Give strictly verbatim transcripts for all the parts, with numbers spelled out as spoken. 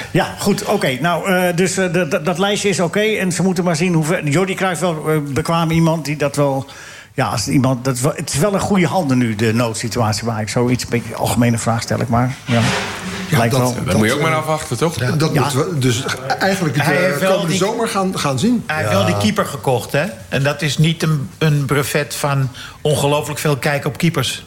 Ja, goed, oké. Okay. Nou, uh, dus uh, d- d- dat lijstje is oké. Okay, en ze moeten maar zien hoe ver... Jordi krijgt wel uh, bekwaam iemand die dat wel... Ja, als iemand, dat wel, het is wel een goede handen nu, de noodsituatie waar ik zoiets... een beetje algemene vraag stel ik maar. Ja. Ja, lijkt dat, wel. dat Dat moet je ook maar afwachten, toch? Ja, dat Ja. moeten we dus eigenlijk het Hij uh, heeft wel komende die- zomer gaan, gaan zien. Hij heeft wel die keeper gekocht, hè? En dat is niet een, een brevet van ongelooflijk veel kijken op keepers.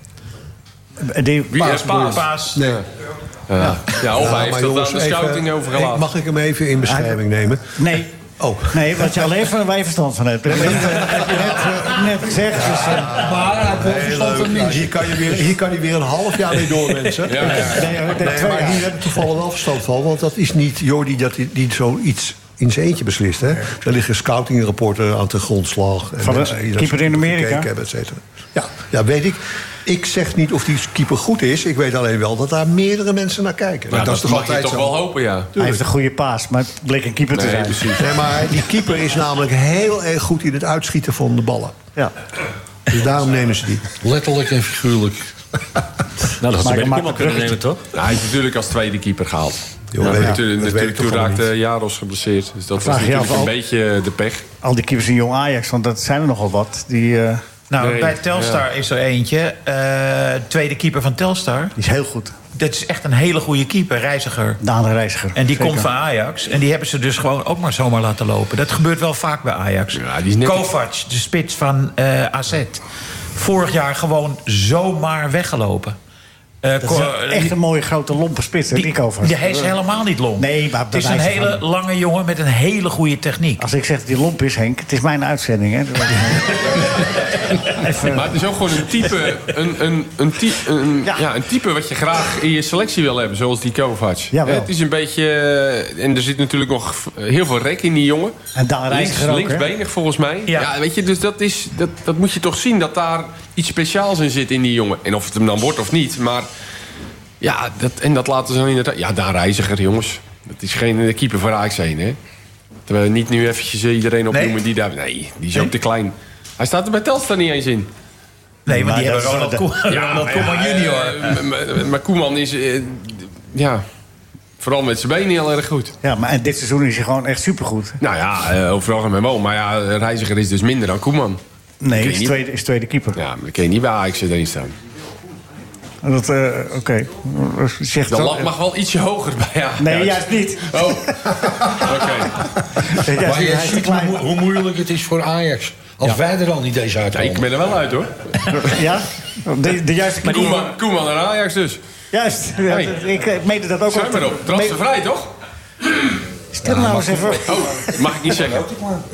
Die, Wie is Paas? Paas. Nee. Ja, ja of Ja, hij heeft maar dat jongens, aan de even- scouting overgelaten. Mag ik hem even in bescherming nemen? nee. Oh. Nee, wat je alleen van waar je verstand van hebt. Dat heb je net, heb je net, uh, net gezegd. Dus, uh, Maar hij heeft wel verstand van Nou, niets. hier, kan je weer, hier kan hij weer een half jaar mee door, mensen. Ja, ja. nee, uh, Nee, twee maar jaar. hier heb ik toevallig wel verstand van. Want dat is niet Jordi dat die, die zoiets in zijn eentje beslist. Hè? Er liggen scoutingrapporten aan de grondslag. En Van de mensen die dat keeper in Amerika? gekeken hebben, et cetera. Ja, ja, weet ik. Ik zeg niet of die keeper goed is. Ik weet alleen wel dat daar meerdere mensen naar kijken. Ja, dat, dat is toch mag altijd je toch zo? wel hopen, ja. Hij heeft een goede paas, maar het bleek een keeper te Nee, zijn. precies. Nee, maar die keeper is namelijk heel erg goed in het uitschieten van de ballen. Ja. Dus daarom nemen ze die. Letterlijk en figuurlijk. Nou, dat had ze Maar- bij de maar- Koeman kunnen nemen, toch? Nou, hij is natuurlijk als tweede keeper gehaald. Joh, Ja, weet ik- natuurlijk, dat weet natuurlijk ik toch toen allemaal raakte niet. Jaros geblesseerd. Dus dat Vraag was je natuurlijk af een al- beetje de pech. Al die keepers in Jong Ajax, want dat zijn er nogal wat. Die, uh, Nou, Nee, bij Telstar is er eentje. Uh, tweede keeper van Telstar. die is heel goed. Dat is echt een hele goede keeper, Reiziger. Daan de Reiziger. En die Zeker. komt van Ajax. En die hebben ze dus gewoon ook maar zomaar laten lopen. Dat gebeurt wel vaak bij Ajax. Ja, die is net- Kovac, de spits van uh, A Z. Vorig jaar gewoon zomaar weggelopen. Uh, Dat is Ko- een- echt een mooie grote lompe spits, hè, die Kovac. die, hij is helemaal niet lomp. Nee, maar het is een bewijs hele ervan. lange jongen met een hele goede techniek. Als ik zeg dat die lomp is, Henk, het is mijn uitzending, hè. Even, Maar het is ook gewoon een type, een, een, een, type, een, Ja. ja. een type wat je graag in je selectie wil hebben, zoals die Kovac. Jawel. Het is een beetje, eh, en er zit natuurlijk nog heel veel rek in die jongen. En Daan Links, Reiziger ook, hè? linksbenig volgens mij. Ja. Ja. weet je, dus dat, is, dat, dat moet je toch zien, dat daar iets speciaals in zit in die jongen. En of het hem dan wordt of niet, maar ja, dat, en dat laten ze dan inderdaad. Ja, Daan Reiziger, jongens. Dat is geen keeper voor Ajax heen, hè? Terwijl we niet nu eventjes iedereen opnoemen Nee. die daar... Nee, die is Nee. ook te klein. Hij staat er bij Telstar niet eens in. Nee, maar die Maar hebben dat is- Ronald, Koeman, Ronald Koeman junior. Eh, maar- maar- Maar Koeman is... eh, ja, vooral met zijn benen heel erg goed. Ja, maar en dit seizoen is hij gewoon echt supergoed. Nou ja, eh, overal en wel. Maar ja, Reiziger is dus minder dan Koeman. Nee, je is niet. tweede, is tweede keeper. Ja, maar dan kun je niet bij Ajax erin staan. Dat, uh, Oké. Okay. Zegt De dan- lat mag wel ietsje hoger bij Ajax. Nee, juist niet. Oh, oké. Juist Maar niet, je hij is te ziet hoe, klein. mo- hoe moeilijk het is voor Ajax. Als wij er al niet eens Ja, uitkomen. ik ben er wel uit, hoor. Ja? De, de juiste keeper. Koeman, Koeman en Ajax dus. Juist. Ja, Hey. ik, ik meende dat ook. Zijn we erop. Transfervrij, toch? Stil nou eens even. Oh, mag ik niet zeggen.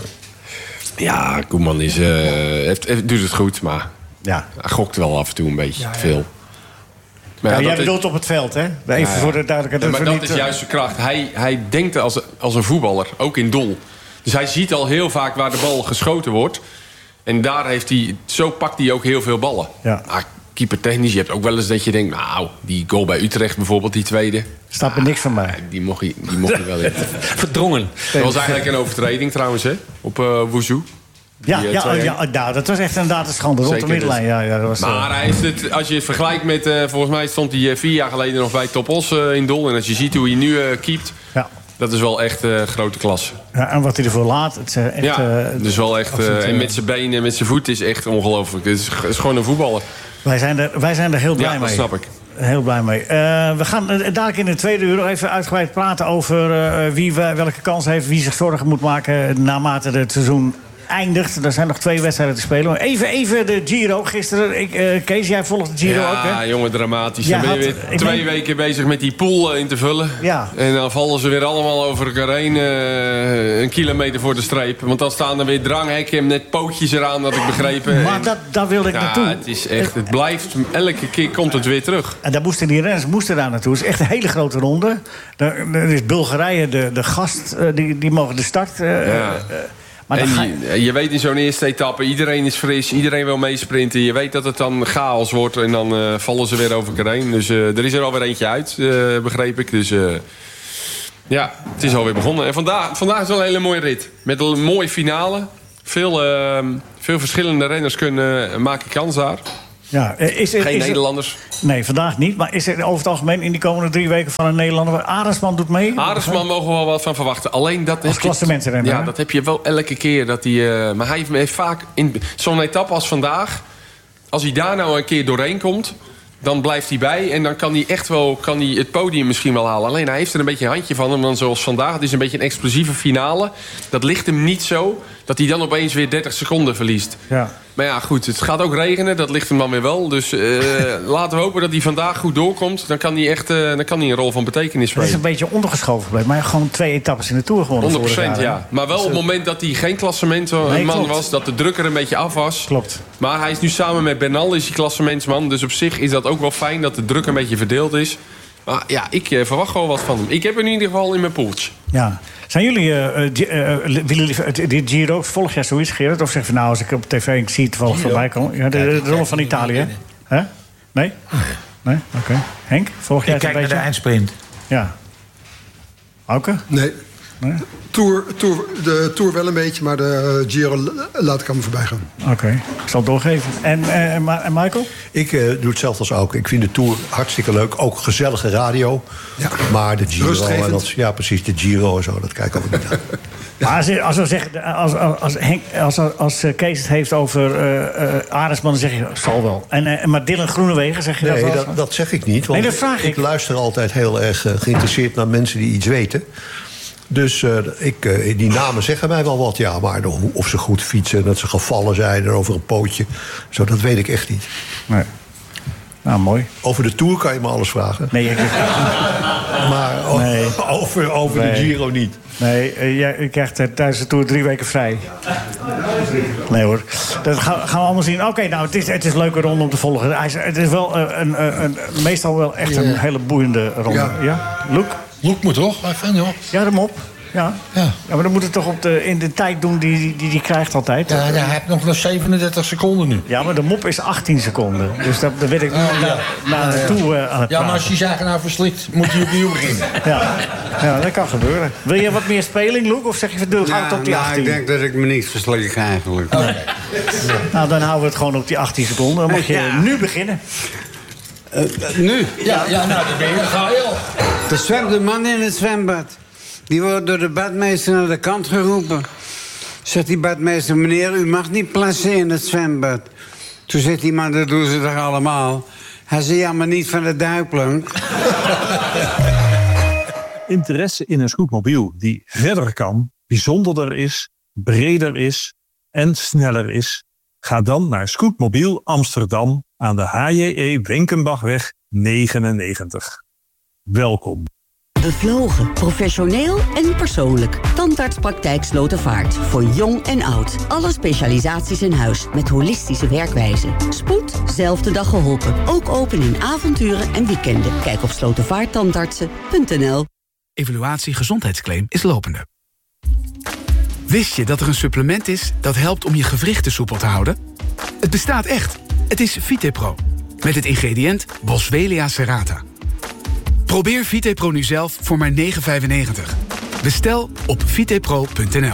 Ja, Koeman is, eh, heeft, heeft, doet het goed, maar Ja. hij gokt wel af en toe een beetje te veel. Maar Ja, ja, jij dat is- bedoelt op het veld, hè? Even Ja, ja. voor de duidelijkheid. Ja, maar we dat niet, is eh, juist zijn kracht. Hij, hij denkt als, als een voetballer, ook in doel. Dus hij ziet al heel vaak waar de bal geschoten wordt. En daar heeft hij, zo pakt hij ook heel veel ballen. Ja. Maar keepertechnisch, je hebt ook wel eens dat je denkt... nou, die goal bij Utrecht bijvoorbeeld, die tweede... Staat er niks van mij. die mocht hij, die mocht hij wel in. Verdrongen. Dat was eigenlijk een overtreding trouwens, hè? Op uh, Wouzou. Ja, Die, eh, ja, twee-een. ja, ja, dat was echt inderdaad een schande. Rond de Zeker, middenlijn. Ja, ja, dat was, eh, Maar hij is het, als je het vergelijkt met... Uh, volgens mij stond hij uh, vier jaar geleden nog bij Topos uh, in doel. En als je ziet hoe hij nu uh, keept... ja. dat is wel echt uh, grote klasse. Ja, en wat hij ervoor laat. Het is eh, echt, Ja, eh, dus wel echt... absoluut, Uh, en eh, met zijn benen en met zijn voeten is echt ongelooflijk. Het is, het is gewoon een voetballer. wij, zijn er, wij zijn er heel blij Ja, mee. dat snap ik. Heel blij mee. Uh, we gaan uh, dadelijk in de tweede uur nog even uitgebreid praten over uh, wie we, welke kans heeft, wie zich zorgen moet maken naarmate het seizoen eindigt. Er zijn nog twee wedstrijden te spelen. Maar even, even de Giro. Gisteren, ik, uh, Kees, jij volgt de Giro ook, hè? Ja, jongen, dramatisch. Jij Dan ben je had- weer ik twee meen- weken bezig met die pool uh, in te vullen. Ja. En dan vallen ze weer allemaal over elkaar heen. Uh, een kilometer voor de streep. Want dan staan er weer dranghekken met pootjes eraan, had ik begrepen. Maar En- dat, daar wilde ik ja, naartoe. het is echt... Het blijft... Elke keer komt het weer terug. En daar moesten die renners moesten daar naartoe. Het is echt een hele grote ronde. Er, er is Bulgarije de, de gast. Uh, die, die mogen de start. Uh, Ja. uh, maar dan En ga je- je, je weet in zo'n eerste etappe, iedereen is fris, iedereen wil meesprinten. Je weet dat het dan chaos wordt en dan uh, vallen ze weer over elkaar heen. Dus uh, er is er alweer eentje uit, uh, begreep ik. Dus uh, ja, het is alweer begonnen. En vandaag, vandaag is wel een hele mooie rit. Met een mooie finale. Veel, uh, veel verschillende renners kunnen uh, maken kans daar. Ja, is er, Geen is er, Nederlanders. nee, vandaag niet. Maar is er over het algemeen in die komende drie weken van een Nederlander... Arendsman doet mee? Arendsman mogen we wel wat van verwachten. Alleen dat heb je, klassementsrenner, ja, hè? dat heb je wel elke keer. Dat hij, uh, maar hij heeft, heeft vaak in zo'n etappe als vandaag... als hij daar nou een keer doorheen komt... dan blijft hij bij en dan kan hij echt wel kan hij het podium misschien wel halen. Alleen hij heeft er een beetje een handje van hem. Dan zoals vandaag, het is een beetje een explosieve finale. Dat ligt hem niet zo dat hij dan opeens weer dertig seconden verliest. Ja. Maar ja, goed, het gaat ook regenen. Dat ligt hem dan weer wel. Dus uh, laten we hopen dat hij vandaag goed doorkomt. Dan kan hij echt uh, dan kan hij een rol van betekenis spelen. Het is een beetje ondergeschoven gebleven. Maar gewoon twee etappes in de Tour gewonnen. honderd procent, jaar, ja. Maar wel op het moment dat hij geen klassementman Nee, was... dat de druk er een beetje af was. Klopt. Maar hij is nu samen met Bernal is hij klassementsman. Dus op zich is dat ook wel fijn dat de druk een beetje verdeeld is. Maar ja, ik uh, verwacht gewoon wat van hem. Ik heb hem in ieder geval in mijn poeltje. Ja. Zijn jullie, uh, uh, uh, willen jullie uh, dit Giro, volg jij zoiets, Gerard? Of zeg je nou, als ik op tv ik zie het wel voorbij komen? Ja, de, de, de ronde van Italië, hè? Nee? Nee? Oké. Okay. Henk, volg jij Ik het kijk een naar beetje? de eindsprint. Ja. Auke? Nee. Nee? Tour, tour, de Tour wel een beetje, maar de Giro laat ik aan me voorbij gaan. Oké, okay. Ik zal het doorgeven. En, uh, en Michael? Ik uh, doe hetzelfde als Auke. Ik vind de Tour hartstikke leuk. Ook gezellige radio. Ja. Maar de Giro... Rustgevend. En dat, ja, precies. De Giro en zo, dat kijk ik ook niet aan. Maar als, als, we zeggen, als, als, Henk, als, als Kees het heeft over uh, uh, Arendsman, dan zeg je, zal wel. En, uh, maar Dylan Groenewegen, zeg je Nee, dat wel? dat, dat zeg ik niet. Want Nee, dat vraag ik. ik luister altijd heel erg uh, geïnteresseerd naar mensen die iets weten. Dus uh, ik, uh, die namen zeggen mij wel wat, ja. Maar de, of ze goed fietsen, dat ze gevallen zijn en over een pootje. Zo, dat weet ik echt niet. Nee. Nou, mooi. Over de Tour kan je me alles vragen. Nee, ik, Maar o- Nee. over, over Nee. de Giro niet. nee uh, jij krijgt uh, tijdens de Tour drie weken vrij. Nee hoor. Dat gaan, gaan we allemaal zien. Oké, okay, nou, het is, het is een leuke ronde om te volgen. Hij is, het is wel uh, een, een, een, meestal wel echt een hele boeiende ronde. Ja, Ja. Luc? Loek me toch? Even, joh. Ja, de mop. Ja. Ja. Ja, maar dan moet het toch op de, in de tijd doen die hij die, die krijgt altijd. Ja, hij heeft nog nog zevenendertig seconden nu. Ja, maar de mop is achttien seconden. Dus dat, dat weet ik nu Oh, ja. naar, naar naartoe uh, aan het Ja, maar als praten. je zaken nou verslikt, moet hij opnieuw beginnen. Ja. Ja, dat kan gebeuren. Wil je wat meer speling, Luc? Of zeg je, doe het Ja, op die nou, achttien? ik denk dat ik me niet verslik eigenlijk. Okay. Nou, dan houden we het gewoon op die achttien seconden. Dan moet je Ja. nu beginnen. Uh, nu, Ja, ja, nou, dan ben je, dan ga je al. er zwemt een man in het zwembad. Die wordt door de badmeester naar de kant geroepen. Zegt die badmeester, meneer, u mag niet plassen in het zwembad. Toen zegt die man, dat doen ze toch allemaal? Hij zei, ja, maar niet van de duikplank. Interesse in een scootmobiel die verder kan, bijzonderder is, breder is en sneller is? Ga dan naar Scootmobiel Amsterdam aan de H J E Wenkenbachweg negenennegentig. Welkom. Bevlogen, professioneel en persoonlijk. Tandartspraktijk Slotervaart. Voor jong en oud. Alle specialisaties in huis met holistische werkwijze. Spoed, zelfde dag geholpen. Ook open in avonturen en weekenden. Kijk op slotervaarttandartsen punt n l. Evaluatie gezondheidsclaim is lopende. Wist je dat er een supplement is dat helpt om je gewrichten soepel te houden? Het bestaat echt. Het is VitePro. Met het ingrediënt Boswellia serrata. Probeer VitePro nu zelf voor maar negen vijfennegentig. Bestel op vitepro punt n l.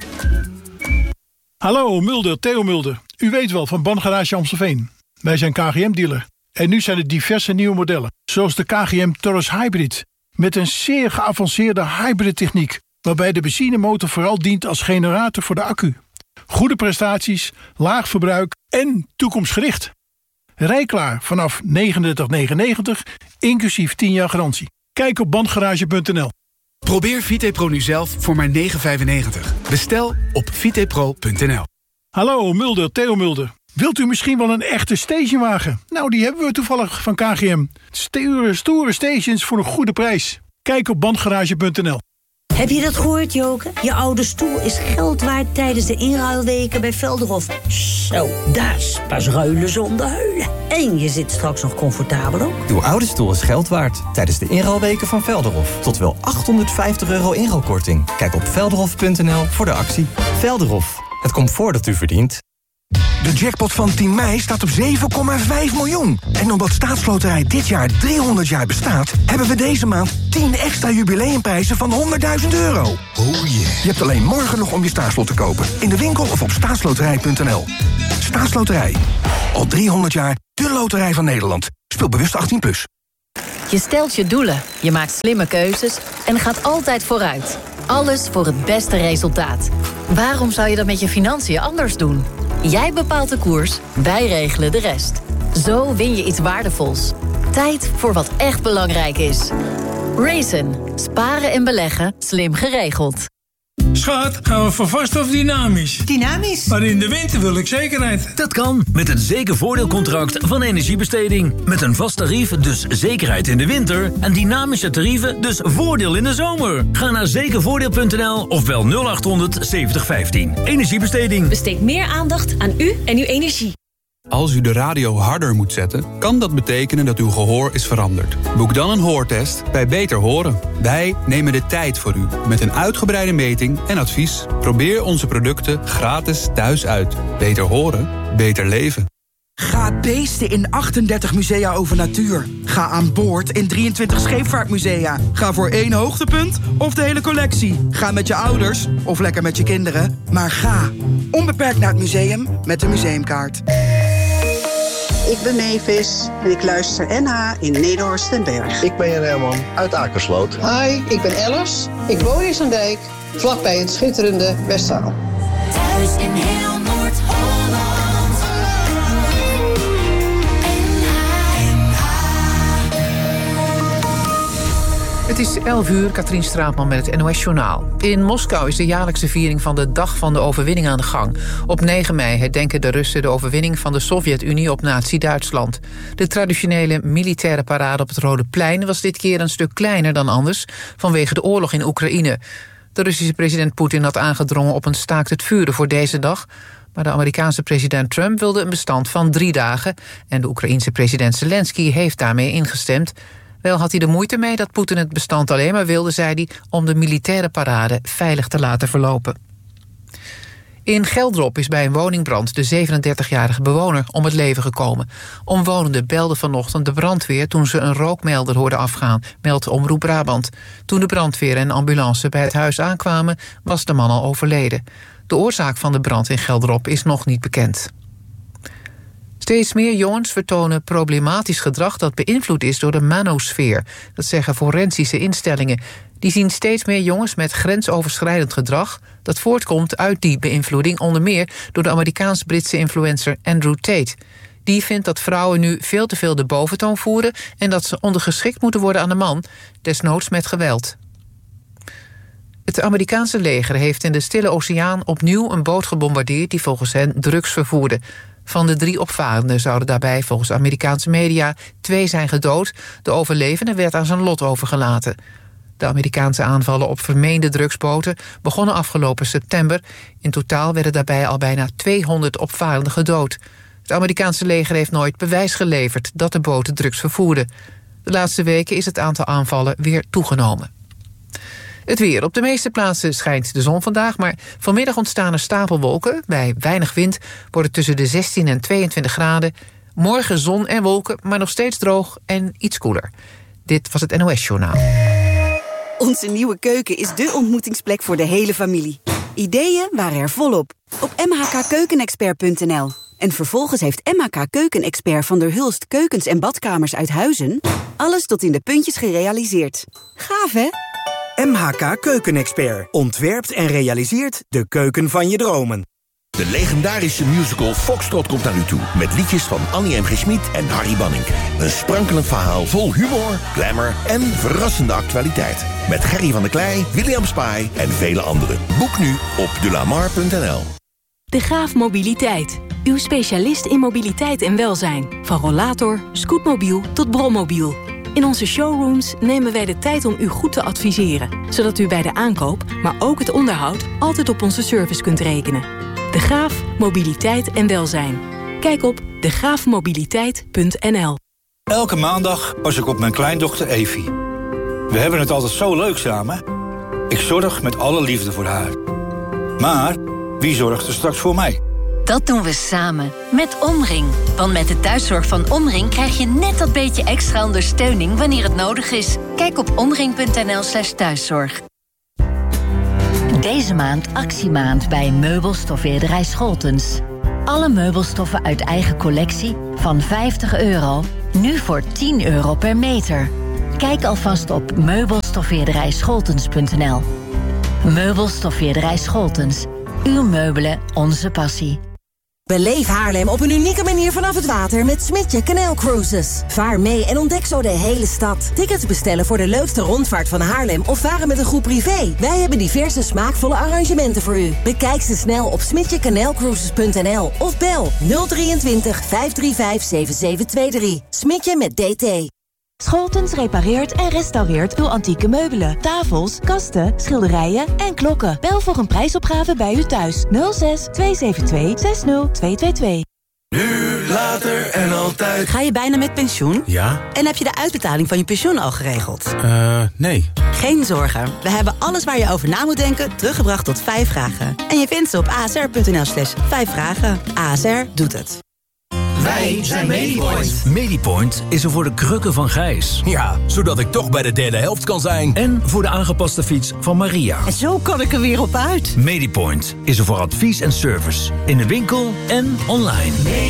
Hallo, Mulder, Theo Mulder. U weet wel van Bangarage Amstelveen. Wij zijn K G M-dealer. En nu zijn er diverse nieuwe modellen. Zoals de K G M Taurus Hybrid. Met een zeer geavanceerde hybrid techniek. Waarbij de benzinemotor vooral dient als generator voor de accu. Goede prestaties, laag verbruik en toekomstgericht. Rij klaar vanaf negenendertig negenennegentig, inclusief tien jaar garantie. Kijk op bandgarage punt n l. Probeer VitePro nu zelf voor maar negen vijfennegentig. Bestel op vitepro punt n l. Hallo, Mulder, Theo Mulder. Wilt u misschien wel een echte stationwagen? Nou, die hebben we toevallig van K G M. Stoere, stoere stations voor een goede prijs. Kijk op bandgarage punt n l. Heb je dat gehoord, Joke? Je oude stoel is geld waard tijdens de inruilweken bij Velderhof. Zo, dat is pas ruilen zonder huilen. En je zit straks nog comfortabel ook. Uw oude stoel is geld waard tijdens de inruilweken van Velderhof. Tot wel achthonderdvijftig euro inruilkorting. Kijk op velderhof punt n l voor de actie. Velderhof, het comfort dat u verdient. De jackpot van tien mei staat op zeven komma vijf miljoen. En omdat Staatsloterij dit jaar driehonderd jaar bestaat, hebben we deze maand tien extra jubileumprijzen van honderdduizend euro. Oh yeah. Je hebt alleen morgen nog om je staatslot te kopen. In de winkel of op staatsloterij punt n l. Staatsloterij. Al driehonderd jaar de de loterij van Nederland. Speel bewust achttien plus. Je stelt je doelen, je maakt slimme keuzes en gaat altijd vooruit. Alles voor het beste resultaat. Waarom zou je dat met je financiën anders doen? Jij bepaalt de koers, wij regelen de rest. Zo win je iets waardevols. Tijd voor wat echt belangrijk is. Raisin. Sparen en beleggen. Slim geregeld. Schat, gaan we voor vast of dynamisch? Dynamisch. Maar in de winter wil ik zekerheid. Dat kan, met het zekervoordeelcontract van Energiebesteding. Met een vast tarief, dus zekerheid in de winter. En dynamische tarieven, dus voordeel in de zomer. Ga naar zekervoordeel punt n l of bel nul acht honderd zeventig vijftien. Energiebesteding. Besteed meer aandacht aan u en uw energie. Als u de radio harder moet zetten, kan dat betekenen dat uw gehoor is veranderd. Boek dan een hoortest bij Beter Horen. Wij nemen de tijd voor u met een uitgebreide meting en advies. Probeer onze producten gratis thuis uit. Beter horen, beter leven. Ga beesten in achtendertig musea over natuur. Ga aan boord in drieëntwintig scheepvaartmusea. Ga voor één hoogtepunt of de hele collectie. Ga met je ouders of lekker met je kinderen. Maar ga onbeperkt naar het museum met de museumkaart. Ik ben Mavis en ik luister N H in Nederhorst en Berg. Ik ben Jan Herman uit Akersloot. Hi, ik ben Alice. Ik woon in Zandijk, vlakbij het schitterende Westzaal. Thuis in heel Noord-Holland. Het is elf uur, Katrien Straatman met het N O S-journaal. In Moskou is de jaarlijkse viering van de Dag van de Overwinning aan de gang. Op negen mei herdenken de Russen de overwinning van de Sovjet-Unie op nazi-Duitsland. De traditionele militaire parade op het Rode Plein was dit keer een stuk kleiner dan anders vanwege de oorlog in Oekraïne. De Russische president Poetin had aangedrongen op een staakt het vuren voor deze dag, maar de Amerikaanse president Trump wilde een bestand van drie dagen en de Oekraïense president Zelensky heeft daarmee ingestemd. Wel had hij er moeite mee dat Poetin het bestand alleen maar wilde, zei hij, om de militaire parade veilig te laten verlopen. In Geldrop is bij een woningbrand de zevenendertigjarige bewoner om het leven gekomen. Omwonenden belden vanochtend de brandweer toen ze een rookmelder hoorden afgaan, meldt Omroep Brabant. Toen de brandweer en ambulance bij het huis aankwamen, was de man al overleden. De oorzaak van de brand in Geldrop is nog niet bekend. Steeds meer jongens vertonen problematisch gedrag dat beïnvloed is door de manosfeer. Dat zeggen forensische instellingen. Die zien steeds meer jongens met grensoverschrijdend gedrag dat voortkomt uit die beïnvloeding, onder meer door de Amerikaans-Britse influencer Andrew Tate. Die vindt dat vrouwen nu veel te veel de boventoon voeren en dat ze ondergeschikt moeten worden aan de man, desnoods met geweld. Het Amerikaanse leger heeft in de Stille Oceaan opnieuw een boot gebombardeerd die volgens hen drugs vervoerde. Van de drie opvarenden zouden daarbij volgens Amerikaanse media twee zijn gedood. De overlevende werd aan zijn lot overgelaten. De Amerikaanse aanvallen op vermeende drugsboten begonnen afgelopen september. In totaal werden daarbij al bijna tweehonderd opvarenden gedood. Het Amerikaanse leger heeft nooit bewijs geleverd dat de boten drugs vervoerden. De laatste weken is het aantal aanvallen weer toegenomen. Het weer. Op de meeste plaatsen schijnt de zon vandaag, maar vanmiddag ontstaan er stapelwolken. Bij weinig wind wordt het tussen de zestien en tweeëntwintig graden. Morgen zon en wolken, maar nog steeds droog en iets koeler. Dit was het N O S-journaal. Onze nieuwe keuken is dé ontmoetingsplek voor de hele familie. Ideeën waren er volop. Op m h k keukenexpert punt n l. En vervolgens heeft M H K Keukenexpert van der Hulst keukens en badkamers uit Huizen alles tot in de puntjes gerealiseerd. Gaaf, hè? M H K Keukenexpert ontwerpt en realiseert de keuken van je dromen. De legendarische musical Foxtrot komt naar u toe. Met liedjes van Annie M G. Schmid en Harry Banning. Een sprankelend verhaal vol humor, glamour en verrassende actualiteit. Met Gerry van der Klei, William Spy en vele anderen. Boek nu op de lamar punt n l. De Graaf Mobiliteit. Uw specialist in mobiliteit en welzijn. Van rollator, scootmobiel tot brommobiel. In onze showrooms nemen wij de tijd om u goed te adviseren. Zodat u bij de aankoop, maar ook het onderhoud altijd op onze service kunt rekenen. De Graaf Mobiliteit en Welzijn. Kijk op de graaf mobiliteit punt n l. Elke maandag pas ik op mijn kleindochter Evie. We hebben het altijd zo leuk samen. Ik zorg met alle liefde voor haar. Maar wie zorgt er straks voor mij? Dat doen we samen, met Omring. Want met de thuiszorg van Omring krijg je net dat beetje extra ondersteuning wanneer het nodig is. Kijk op omring punt n l slash thuiszorg. Deze maand actiemaand bij meubelstoffeerderij Scholtens. Alle meubelstoffen uit eigen collectie van vijftig euro, nu voor tien euro per meter. Kijk alvast op meubelstoffeerderij scholtens punt n l. Meubelstoffeerderij Scholtens. Uw meubelen, onze passie. Beleef Haarlem op een unieke manier vanaf het water met Smintje Canal Cruises. Vaar mee en ontdek zo de hele stad. Tickets bestellen voor de leukste rondvaart van Haarlem of varen met een groep privé. Wij hebben diverse smaakvolle arrangementen voor u. Bekijk ze snel op smintje canal cruises punt n l of bel nul drieëntwintig vijf drie vijf zeven zeven twee drie. Smintje met D T. Scholtens repareert en restaureert uw antieke meubelen, tafels, kasten, schilderijen en klokken. Bel voor een prijsopgave bij u thuis. nul zes twee zeven twee zes nul twee twee twee. Nu, later en altijd. Ga je bijna met pensioen? Ja. En heb je de uitbetaling van je pensioen al geregeld? Eh, uh, nee. Geen zorgen. We hebben alles waar je over na moet denken teruggebracht tot vijf vragen. En je vindt ze op a s r punt n l slash vijf vragen. A S R doet het. Wij zijn Medipoint. Medipoint is er voor de krukken van Gijs. Ja, zodat ik toch bij de derde helft kan zijn. En voor de aangepaste fiets van Maria. En zo kan ik er weer op uit. Medipoint is er voor advies en service. In de winkel en online.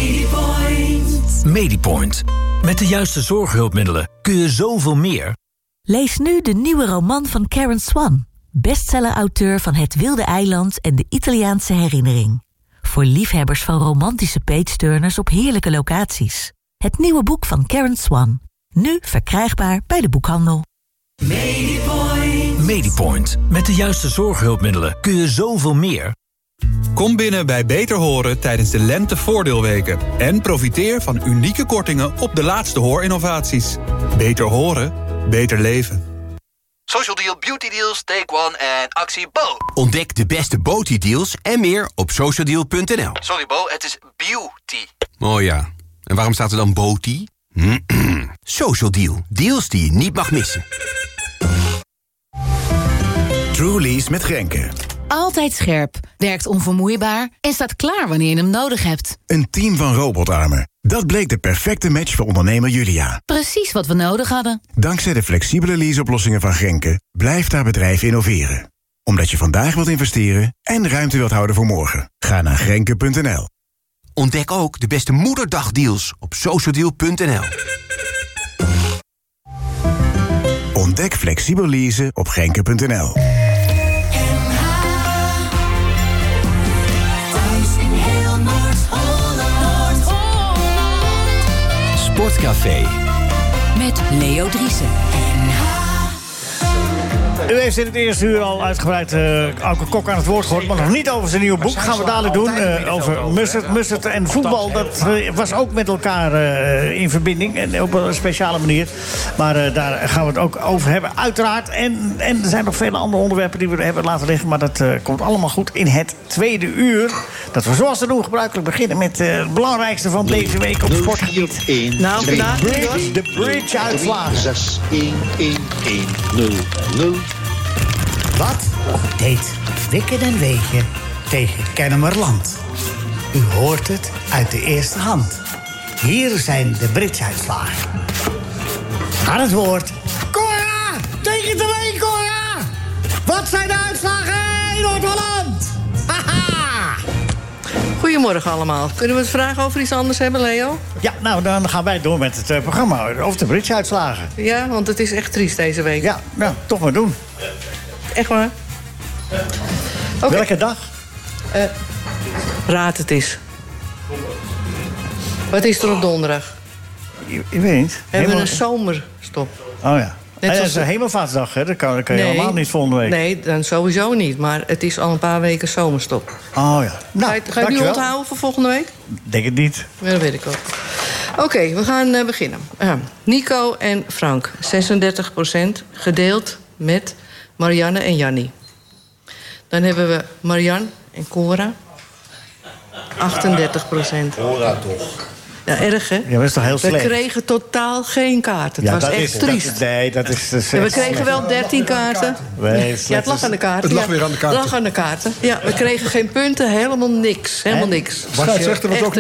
Medipoint. Medipoint. Met de juiste zorghulpmiddelen kun je zoveel meer. Lees nu de nieuwe roman van Karen Swan. Bestseller-auteur van Het Wilde Eiland en de Italiaanse Herinnering. Voor liefhebbers van romantische page-turners op heerlijke locaties. Het nieuwe boek van Karen Swan. Nu verkrijgbaar bij de boekhandel. Medipoint. Medipoint. Met de juiste zorghulpmiddelen kun je zoveel meer. Kom binnen bij Beter Horen tijdens de lentevoordeelweken. En profiteer van unieke kortingen op de laatste hoorinnovaties. Beter horen, beter leven. Social Deal, Beauty Deals, Take One en actie Bo. Ontdek de beste Beauty Deals en meer op social deal punt n l. Sorry Bo, het is beauty. Oh ja, en waarom staat er dan Beauty? Social Deal, deals die je niet mag missen. Truly's met Grenke. Altijd scherp, werkt onvermoeibaar en staat klaar wanneer je hem nodig hebt. Een team van robotarmen. Dat bleek de perfecte match voor ondernemer Julia. Precies wat we nodig hadden. Dankzij de flexibele leaseoplossingen van Grenke blijft haar bedrijf innoveren. Omdat je vandaag wilt investeren en ruimte wilt houden voor morgen. Ga naar grenke punt n l. Ontdek ook de beste moederdagdeals op social deal punt n l. Ontdek flexibel leasen op grenke punt n l. Sportcafé met Leo Driessen. U heeft in het eerste uur al uitgebreid uh, Auke Kok aan het woord gehoord, maar nog niet over zijn nieuwe boek. Gaan we dadelijk doen. Uh, over Mustard, Mustard en voetbal. Dat uh, was ook met elkaar uh, in verbinding. En op een speciale manier. Maar uh, daar gaan we het ook over hebben. Uiteraard. En, en er zijn nog vele andere onderwerpen die we hebben laten liggen. Maar dat uh, komt allemaal goed in het tweede uur. Dat we zoals te doen gebruikelijk beginnen met uh, het belangrijkste van deze week op sportgebied. Nou, vandaag de bridge, de bridge uitslagen. zes een een een nul nul. Wat deed Wikken en Weetje tegen Kennemerland? U hoort het uit de eerste hand. Hier zijn de bridge-uitslagen. Aan het woord. Cora! Tegen de week, Cora! Wat zijn de uitslagen in Noord-Holland? Haha! Goedemorgen allemaal. Kunnen we het vragen over iets anders hebben, Leo? Ja, nou, dan gaan wij door met het uh, programma over de bridge-uitslagen. Ja, want het is echt triest deze week. Ja, nou, toch maar doen. Echt waar? Okay. Welke dag? Uh, raad het eens. Wat is er op donderdag? Je, je weet niet. We hebben Hemel... een zomerstop. Oh ja. Net en dat is een hemelvaartsdag, hè? Dat kan, dat kan je nee, helemaal niet volgende week. Nee, dan sowieso niet. Maar het is al een paar weken zomerstop. Oh ja. Nou, ga je, ga je het nu onthouden voor volgende week? Denk het niet. Ja, dat weet ik ook. Oké, okay, we gaan uh, beginnen. Uh, Nico en Frank, zesendertig procent. Gedeeld met Marianne en Jannie. Dan hebben we Marianne en Cora. achtendertig procent. Cora toch? Ja, erg, hè? Ja, dat is toch heel slecht? We kregen totaal geen kaarten. Het ja, was echt is, triest. Dat, nee, dat is... Dat is ja, we kregen wel dertien kaarten. Nee, het ja, het lag aan de kaarten. Het lag weer aan de kaarten. Het lag aan de kaarten. Ja, we kregen geen punten, helemaal niks. Helemaal niks. Scheidsrechter was ook niks.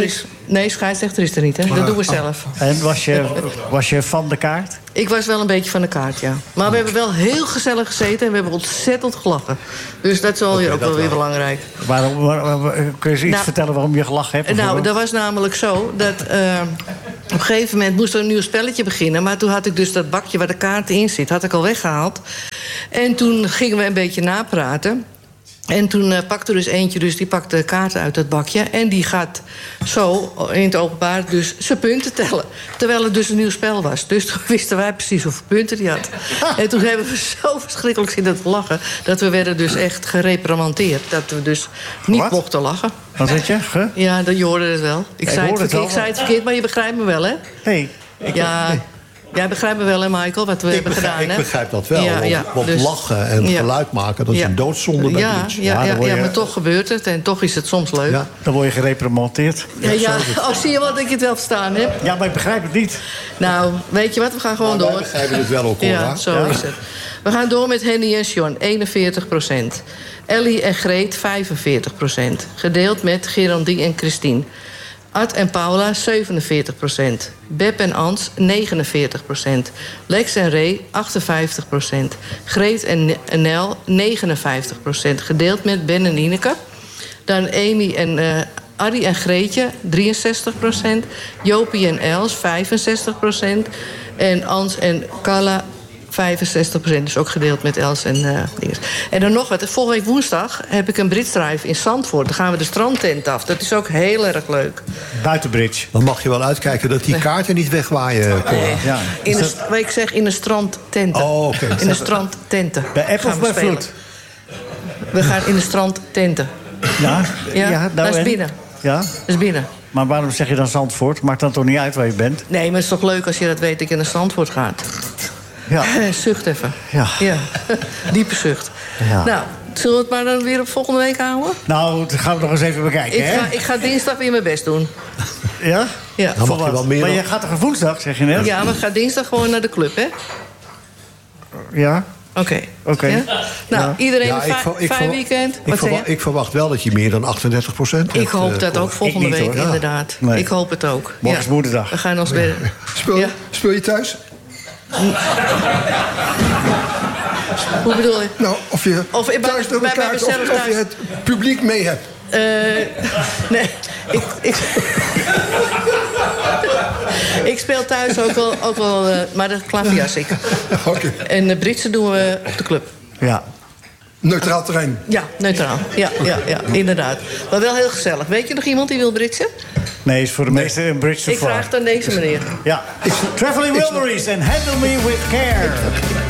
Nee, scheidsrechter is er niet, hè? Dat doen we zelf. En was je, was je van de kaart? Ik was wel een beetje van de kaart, ja. Maar we hebben wel heel gezellig gezeten en we hebben ontzettend gelachen. Dus dat is wel weer, ook wel weer belangrijk. Waarom, waar, waar, kun je eens iets nou, vertellen waarom je gelachen hebt? Nou, dat was namelijk zo dat uh, op een gegeven moment moest er een nieuw spelletje beginnen. Maar toen had ik dus dat bakje waar de kaart in zit, had ik al weggehaald. En toen gingen we een beetje napraten. En toen uh, pakte er dus eentje, dus die pakte de kaarten uit dat bakje. En die gaat zo in het openbaar dus zijn punten tellen. Terwijl het dus een nieuw spel was. Dus toen wisten wij precies hoeveel punten die had. En toen hebben we zo verschrikkelijk zitten te lachen... dat we werden dus echt gereprimandeerd. Dat we dus niet Wat? mochten lachen. Wat weet je? Ge? Ja, dat, je hoorde het wel. Ik, zei het, het wel. ik zei het verkeerd, maar je begrijpt me wel, hè? Nee. Ja... Nee. Jij begrijpt me wel, hè, Michael, wat we ik hebben begrijp, gedaan, hè? Ik begrijp dat wel, ja, want, ja, want dus, lachen en ja. geluid maken... dat is ja. een doodzonde bij ja, iets. Ja, ja, ja, je, ja, maar toch gebeurt het en toch is het soms leuk. Ja. Dan word je gereprimandeerd. Ja, ja. Oh, zie je wat ik het wel verstaan heb? Ja, maar ik begrijp het niet. Nou, weet je wat, we gaan gewoon nou, door. Wij begrijpen het wel ook, hoor. Ja, zo ja. is het. We gaan door met Henny en John, eenenveertig procent. Ellie en Greet, vijfenveertig procent. Gedeeld met Geraldine en Christine. Ad en Paula, zevenenveertig procent. Beb en Ans, negenenveertig procent. Lex en Ray, achtenvijftig procent. Greet en Nel, negenenvijftig procent. Gedeeld met Ben en Ineke. Dan Amy en uh, Arie en Greetje, drieënzestig procent. Jopie en Els, vijfenzestig procent. En Ans en Carla, vijfenzestig procent, dus ook gedeeld met Els en uh, dingen. En dan nog wat. Volgende week woensdag heb ik een Britsdrive in Zandvoort. Dan gaan we de strandtent af. Dat is ook heel erg leuk. Buitenbridge. Dan mag je wel uitkijken dat die kaarten niet wegwaaien, Cora. Nee. Ja. In een, wat ik zeg, in de strandtenten. Oh, oké. Okay. In de strandtenten. Bij App of bij Vloed? We gaan in de strandtenten. Ja? Ja, ja nou dat is en? binnen. Ja? Dat is binnen. Maar waarom zeg je dan Zandvoort? Maakt dan toch niet uit waar je bent? Nee, maar het is toch leuk als je dat weet dat ik in de Zandvoort gaat. Ja. Zucht even. Ja. ja. Diepe zucht. Ja. Nou, zullen we het maar dan weer op volgende week houden? Nou, dat gaan we nog eens even bekijken, ik hè? Ga, ik ga dinsdag weer mijn best doen. Ja? Ja. Dan mag je wel meer maar dan... je gaat toch een woensdag, zeg je net? Ja, maar ik ga dinsdag gewoon naar de club, hè? Ja. Oké. Okay. Oké. Okay. Ja? Nou, ja. iedereen ja, een fi- fijn weekend. Ik verwacht, ik verwacht wel dat je meer dan achtendertig procent hebt. Ik hoop uh, dat ook volgende niet, week, hoor. inderdaad. Nee. Ik hoop het ook. Morgen is ja. moederdag. We gaan ons weer... Speel, ja. speel je thuis? Hoe bedoel je? Nou, of je of bij, thuis door bij, elkaar, bij of, of je het publiek mee hebt. Uh, nee, ik... ik ik speel thuis ook wel, ook wel uh, maar dat klaverjas ik. Okay. En de Britse doen we op de club. Ja. Neutraal terrein. Ja, neutraal. Ja, ja, ja, inderdaad. Maar wel heel gezellig. Weet je nog iemand die wil britsen? Nee, is voor de nee. meeste een bridge. Ik vraag het aan deze meneer. Ja. Traveling Wilburys en Handle Me With Care.